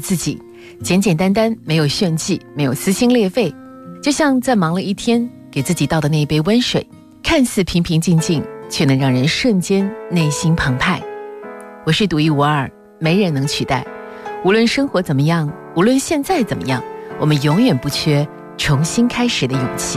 自己，简简单单，没有炫技，没有撕心裂肺，就像在忙了一天给自己倒的那一杯温水，看似平平静静，却能让人瞬间内心澎湃。我是独一无二，没人能取代。无论生活怎么样，无论现在怎么样，我们永远不缺重新开始的勇气。